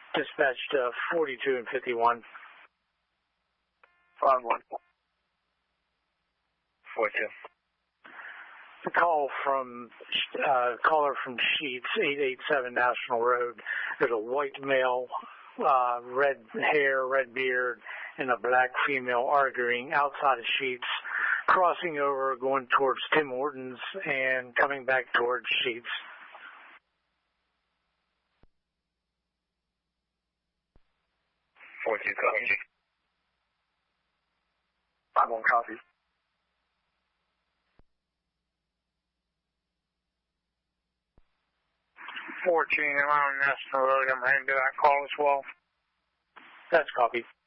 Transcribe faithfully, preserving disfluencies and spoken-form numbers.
Dispatched uh, forty-two and fifty-one. five one. forty-two. The call from uh, caller from Sheets, eight eighty-seven National Road. There's a white male, uh, red hair, red beard, and a black female arguing outside of Sheets, crossing over, going towards Tim Hortons, and coming back towards Sheets. forty-two, copy. five one, copy. fourteen, I'm on National Road. I'm heading to that call as well. That's copy.